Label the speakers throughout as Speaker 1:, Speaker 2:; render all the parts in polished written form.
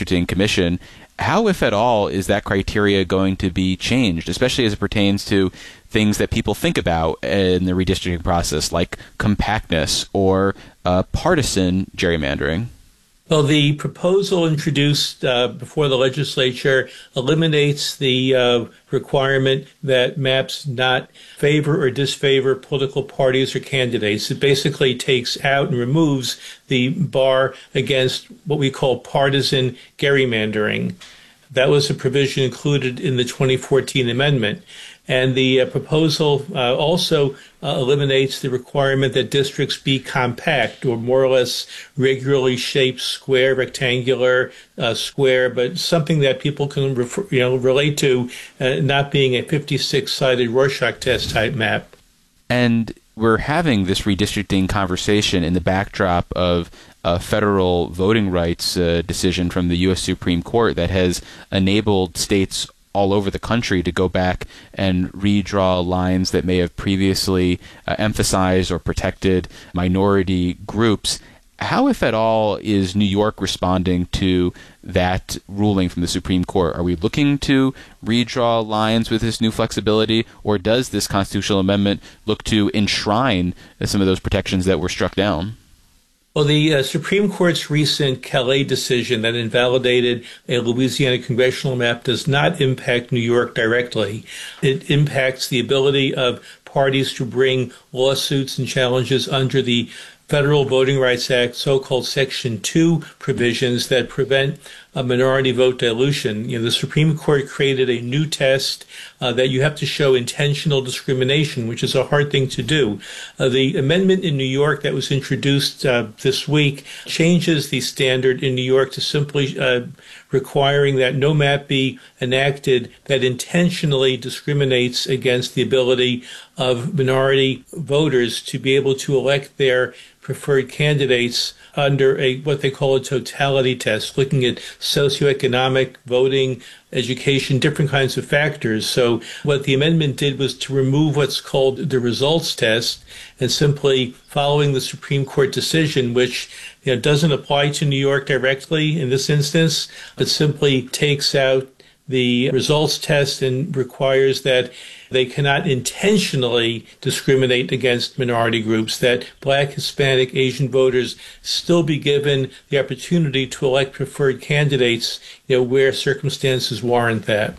Speaker 1: redistricting commission. How, if at all, is that criteria going to be changed, especially as it pertains to things that people think about in the redistricting process, like compactness or partisan gerrymandering?
Speaker 2: Well, the proposal introduced before the legislature eliminates the requirement that maps not favor or disfavor political parties or candidates. It basically takes out and removes the bar against what we call partisan gerrymandering. That was a provision included in the 2014 amendment. And the proposal also eliminates the requirement that districts be compact or more or less regularly shaped, square, rectangular, square, but something that people can relate to, not being a 56-sided Rorschach test type map.
Speaker 1: And we're having this redistricting conversation in the backdrop of a federal voting rights decision from the U.S. Supreme Court that has enabled states all over the country to go back and redraw lines that may have previously emphasized or protected minority groups. How, if at all, is New York responding to that ruling from the Supreme Court? Are we looking to redraw lines with this new flexibility, or does this constitutional amendment look to enshrine some of those protections that were struck down?
Speaker 2: Well, the Supreme Court's recent Calais decision that invalidated a Louisiana congressional map does not impact New York directly. It impacts the ability of parties to bring lawsuits and challenges under the Federal Voting Rights Act, so-called Section 2 provisions that prevent a minority vote dilution. The Supreme Court created a new test that you have to show intentional discrimination, which is a hard thing to do. The amendment in New York that was introduced this week changes the standard in New York to simply requiring that no map be enacted that intentionally discriminates against the ability of minority voters to be able to elect their preferred candidates under what they call a totality test, looking at socioeconomic, voting, education, different kinds of factors. So what the amendment did was to remove what's called the results test and simply following the Supreme Court decision, which doesn't apply to New York directly in this instance, but simply takes out the results test and requires that they cannot intentionally discriminate against minority groups, that Black, Hispanic, Asian voters still be given the opportunity to elect preferred candidates, where circumstances warrant that.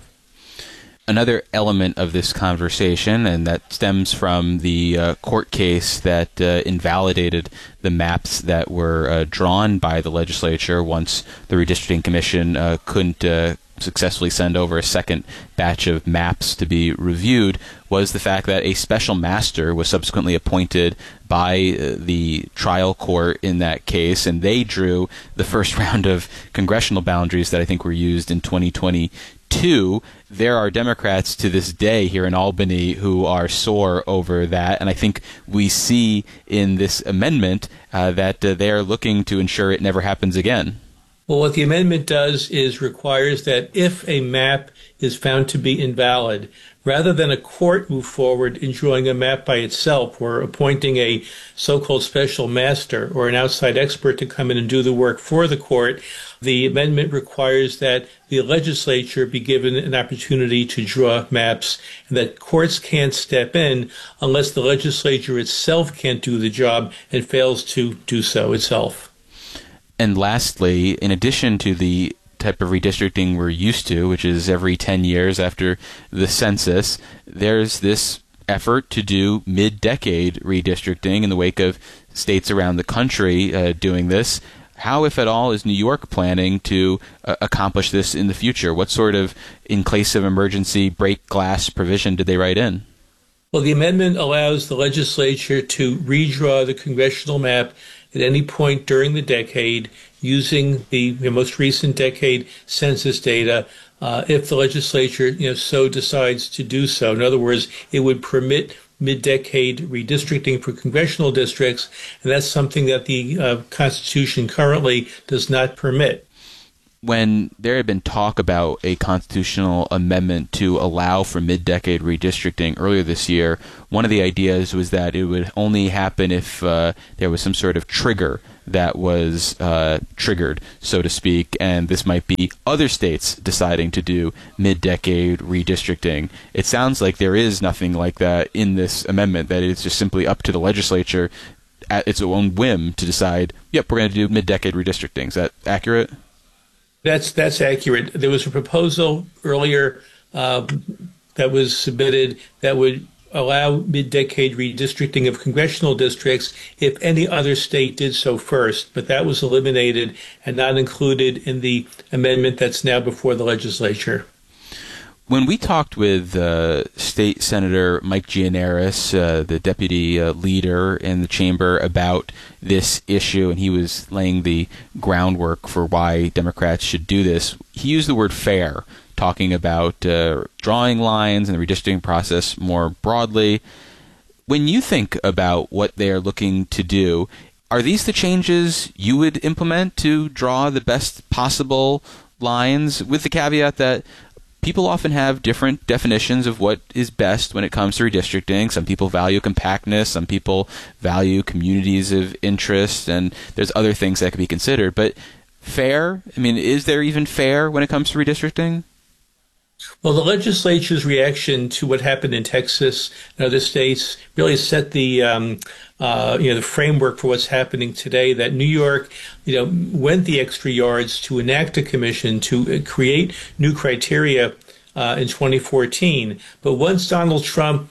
Speaker 1: Another element of this conversation, and that stems from the court case that invalidated the maps that were drawn by the legislature once the Redistricting Commission couldn't successfully send over a second batch of maps to be reviewed, was the fact that a special master was subsequently appointed by the trial court in that case, and they drew the first round of congressional boundaries that I think were used in 2022. There are Democrats to this day here in Albany who are sore over that, and I think we see in this amendment that they are looking to ensure it never happens again.
Speaker 2: Well, what the amendment does is requires that if a map is found to be invalid, rather than a court move forward in drawing a map by itself or appointing a so-called special master or an outside expert to come in and do the work for the court, the amendment requires that the legislature be given an opportunity to draw maps, and that courts can't step in unless the legislature itself can't do the job and fails to do so itself.
Speaker 1: And lastly, in addition to the type of redistricting we're used to, which is every 10 years after the census, there's this effort to do mid-decade redistricting in the wake of states around the country doing this. How, if at all, is New York planning to accomplish this in the future? What sort of, in case of emergency, break glass provision did they write in?
Speaker 2: Well, the amendment allows the legislature to redraw the congressional map at any point during the decade using the most recent decade census data if the legislature so decides to do so. In other words, it would permit mid-decade redistricting for congressional districts, and that's something that the Constitution currently does not permit.
Speaker 1: When there had been talk about a constitutional amendment to allow for mid-decade redistricting earlier this year, one of the ideas was that it would only happen if there was some sort of trigger that was triggered, so to speak, and this might be other states deciding to do mid-decade redistricting. It sounds like there is nothing like that in this amendment, that it's just simply up to the legislature at its own whim to decide, yep, we're going to do mid-decade redistricting. Is that accurate?
Speaker 2: That's accurate. There was a proposal earlier that was submitted that would allow mid-decade redistricting of congressional districts if any other state did so first, but that was eliminated and not included in the amendment that's now before the legislature.
Speaker 1: When we talked with State Senator Mike Gianaris, the deputy leader in the chamber, about this issue, and he was laying the groundwork for why Democrats should do this, he used the word fair, talking about drawing lines and the redistricting process more broadly. When you think about what they're looking to do, are these the changes you would implement to draw the best possible lines, with the caveat that people often have different definitions of what is best when it comes to redistricting? Some people value compactness, some people value communities of interest, and there's other things that could be considered. But fair? I mean, is there even fair when it comes to redistricting?
Speaker 2: Well, the legislature's reaction to what happened in Texas and other states really set the the framework for what's happening today. That New York, went the extra yards to enact a commission to create new criteria in 2014. But once Donald Trump,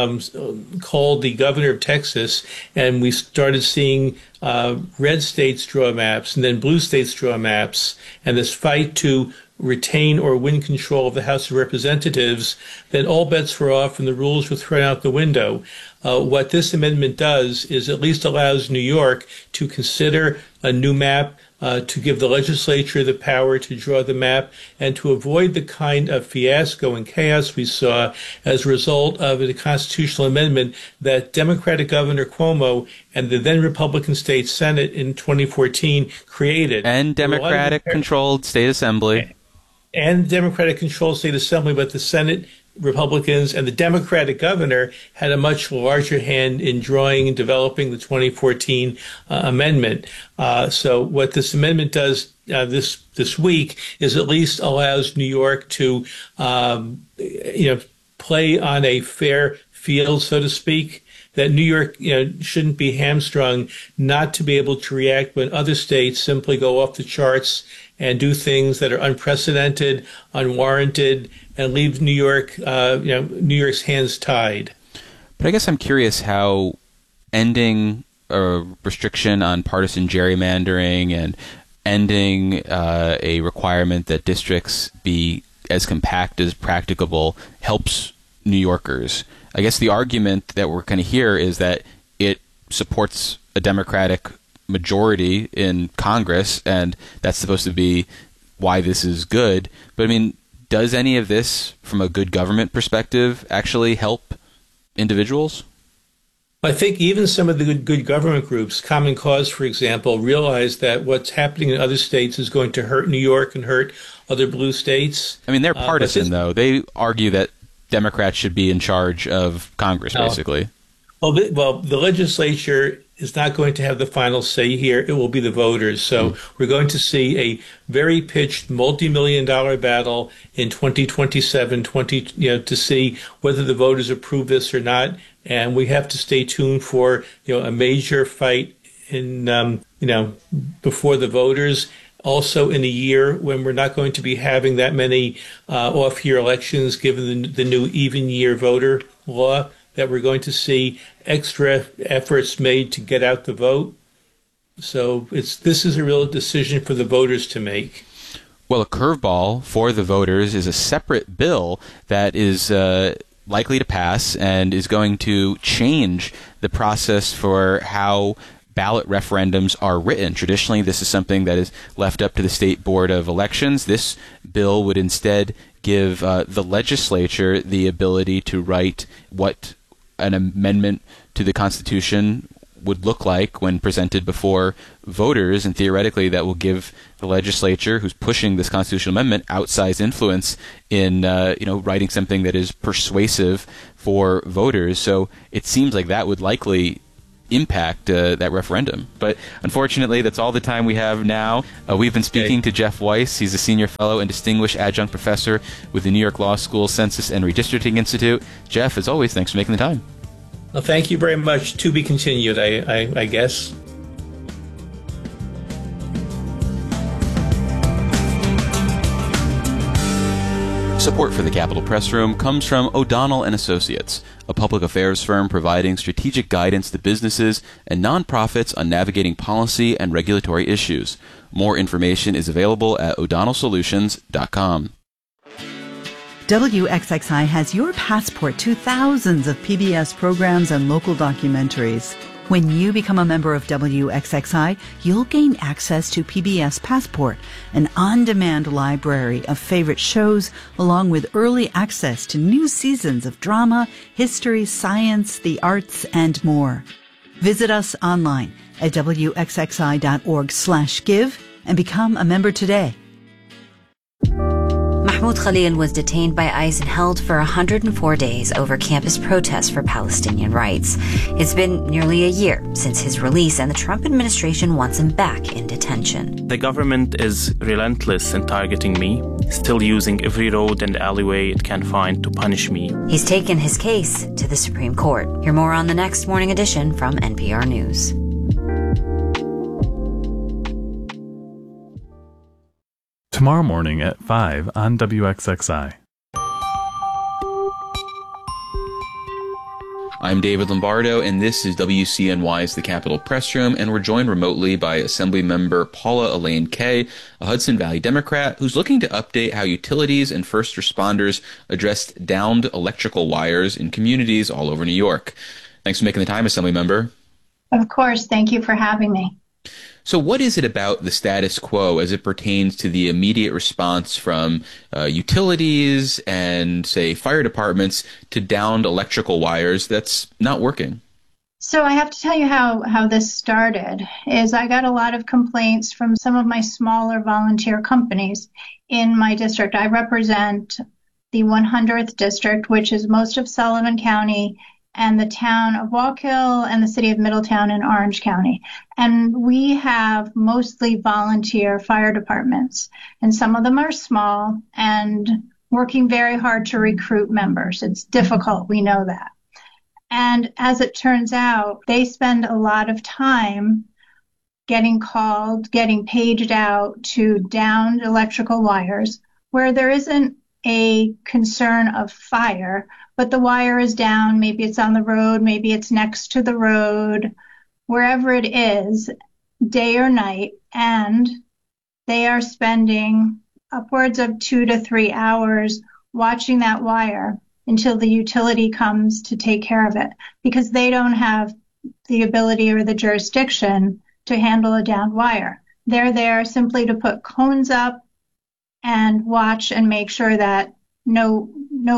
Speaker 2: called the governor of Texas, and we started seeing red states draw maps and then blue states draw maps, and this fight to retain or win control of the House of Representatives, then all bets were off and the rules were thrown out the window. What this amendment does is at least allows New York to consider a new map, to give the legislature the power to draw the map, and to avoid the kind of fiasco and chaos we saw as a result of the constitutional amendment that Democratic Governor Cuomo and the then Republican State Senate in 2014 created.
Speaker 1: And Democratic-controlled state assembly.
Speaker 2: And Democratic-controlled state assembly, but the Senate Republicans and the Democratic governor had a much larger hand in drawing and developing the 2014 amendment. So what this amendment does this week is at least allows New York to play on a fair field, so to speak. That New York, shouldn't be hamstrung not to be able to react when other states simply go off the charts and do things that are unprecedented, unwarranted, and leave New York's hands tied.
Speaker 1: But I guess I'm curious how ending a restriction on partisan gerrymandering and ending a requirement that districts be as compact as practicable helps New Yorkers. I guess the argument that we're going to hear is that it supports a Democratic majority in Congress, and that's supposed to be why this is good. But I mean, does any of this, from a good government perspective, actually help individuals?
Speaker 2: I think even some of the good government groups, Common Cause, for example, realize that what's happening in other states is going to hurt New York and hurt other blue states.
Speaker 1: I mean, they're partisan, though. They argue that Democrats should be in charge of Congress, basically.
Speaker 2: Well, the legislature is not going to have the final say here. It will be the voters. So we're going to see a very pitched multi-million-dollar battle in 2027, to see whether the voters approve this or not. And we have to stay tuned for, a major fight in, before the voters. Also in a year when we're not going to be having that many off-year elections, given the new even-year voter law, that we're going to see extra efforts made to get out the vote. So this is a real decision for the voters to make.
Speaker 1: Well, a curveball for the voters is a separate bill that is likely to pass and is going to change the process for how ballot referendums are written. Traditionally, this is something that is left up to the State Board of Elections. This bill would instead give the legislature the ability to write what an amendment to the Constitution would look like when presented before voters, and theoretically that will give the legislature, who's pushing this constitutional amendment, outsized influence in writing something that is persuasive for voters. So it seems like that would likely impact that referendum. But unfortunately, that's all the time we have now. We've been speaking to Jeff Weiss. He's a senior fellow and distinguished adjunct professor with the New York Law School Census and Redistricting Institute. Jeff, as always, thanks for making the time.
Speaker 2: Well, thank you very much. To be continued, I guess.
Speaker 1: Support for the Capitol Press Room comes from O'Donnell and Associates, a public affairs firm providing strategic guidance to businesses and nonprofits on navigating policy and regulatory issues. More information is available at o'donnellsolutions.com.
Speaker 3: WXXI has your passport to thousands of PBS programs and local documentaries. When you become a member of WXXI, you'll gain access to PBS Passport, an on-demand library of favorite shows, along with early access to new seasons of drama, history, science, the arts, and more. Visit us online at wxxi.org/give and become a member today.
Speaker 4: Mahmoud Khalil was detained by ICE and held for 104 days over campus protests for Palestinian rights. It's been nearly a year since his release, and the Trump administration wants him back in detention.
Speaker 5: The government is relentless in targeting me, still using every road and alleyway it can find to punish me.
Speaker 4: He's taken his case to the Supreme Court. Hear more on the next Morning Edition from NPR News.
Speaker 6: Tomorrow morning at 5 on WXXI.
Speaker 1: I'm David Lombardo, and this is WCNY's The Capitol Press Room, and we're joined remotely by Assemblymember Paula Elaine Kay, a Hudson Valley Democrat who's looking to update how utilities and first responders addressed downed electrical wires in communities all over New York. Thanks for making the time, Assemblymember.
Speaker 7: Of course. Thank you for having me.
Speaker 1: So what is it about the status quo as it pertains to the immediate response from utilities and, say, fire departments to downed electrical wires that's not working?
Speaker 7: So I have to tell you how this started. Is I got a lot of complaints from some of my smaller volunteer companies in my district. I represent the 100th district, which is most of Sullivan County and the town of Wallkill and the city of Middletown in Orange County. And we have mostly volunteer fire departments, and some of them are small and working very hard to recruit members. It's difficult, we know that. And as it turns out, they spend a lot of time getting called, getting paged out to downed electrical wires where there isn't a concern of fire, but the wire is down. Maybe it's on the road, maybe it's next to the road, wherever it is, day or night, and they are spending upwards of 2 to 3 hours watching that wire until the utility comes to take care of it, because they don't have the ability or the jurisdiction to handle a downed wire. They're there simply to put cones up and watch and make sure that no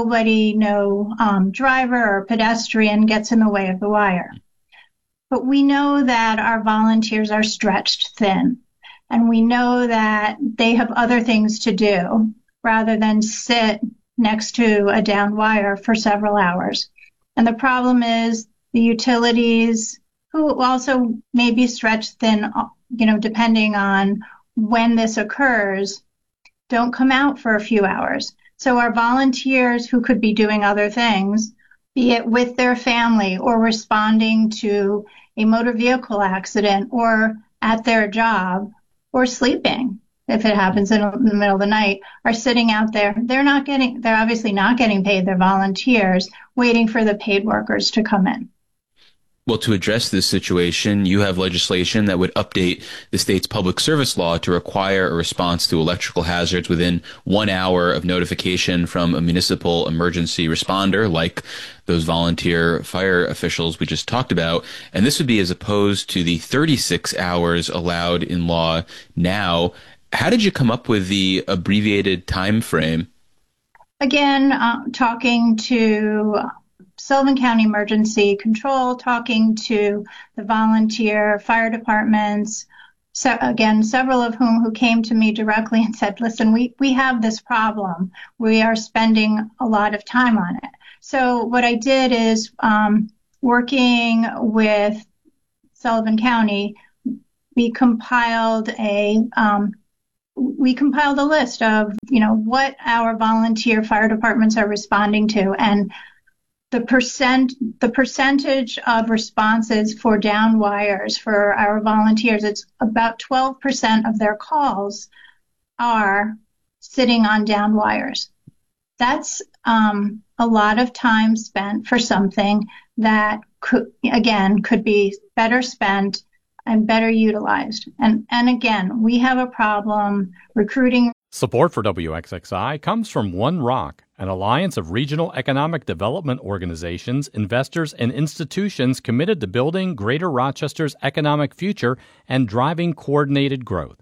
Speaker 7: driver or pedestrian gets in the way of the wire. But we know that our volunteers are stretched thin, and we know that they have other things to do rather than sit next to a downed wire for several hours. And the problem is the utilities, who also may be stretched thin, depending on when this occurs, don't come out for a few hours. So our volunteers who could be doing other things, be it with their family or responding to a motor vehicle accident or at their job or sleeping, if it happens in the middle of the night, are sitting out there. They're obviously not getting paid. They're volunteers waiting for the paid workers to come in.
Speaker 1: Well, to address this situation, you have legislation that would update the state's public service law to require a response to electrical hazards within 1 hour of notification from a municipal emergency responder, like those volunteer fire officials we just talked about. And this would be as opposed to the 36 hours allowed in law now. How did you come up with the abbreviated time frame?
Speaker 7: Again, talking to Sullivan County Emergency Control, talking to the volunteer fire departments, so again, several of who came to me directly and said, listen, we have this problem. We are spending a lot of time on it. So what I did is working with Sullivan County, we compiled a list of, what our volunteer fire departments are responding to, and the percentage of responses for down wires for our volunteers, it's about 12% of their calls are sitting on down wires. That's a lot of time spent for something that could be better spent and better utilized. And again, we have a problem recruiting.
Speaker 8: Support for WXXI comes from One Rock, an alliance of regional economic development organizations, investors, and institutions committed to building Greater Rochester's economic future and driving coordinated growth.